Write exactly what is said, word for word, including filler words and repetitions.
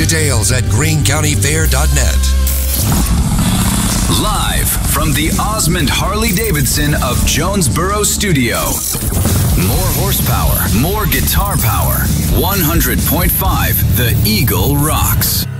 Details at green county fair dot net. Live from the Osmond Harley-Davidson of Jonesboro Studio. More horsepower, more guitar power. one hundred point five The Eagle rocks.